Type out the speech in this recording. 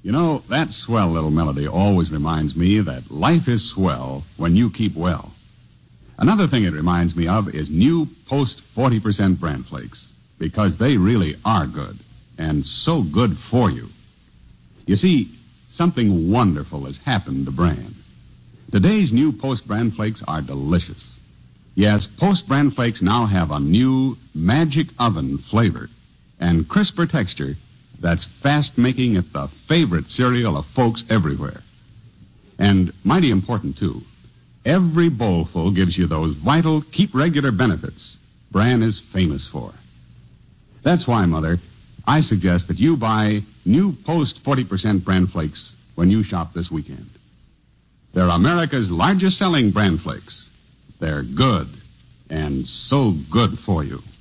You know, that swell little melody always reminds me that life is swell when you keep well. Another thing it reminds me of is new Post 40% Bran Flakes, because they really are good, and so good for you. You see, something wonderful has happened to Bran. Today's new Post Bran Flakes are delicious. Yes, Post Bran Flakes now have a new magic oven flavor and crisper texture that's fast making it the favorite cereal of folks everywhere. And mighty important, too, every bowlful gives you those vital, keep regular benefits Bran is famous for. That's why, Mother, I suggest that you buy new Post 40% Bran Flakes when you shop this weekend. They're America's largest selling Bran Flakes. They're good, and so good for you.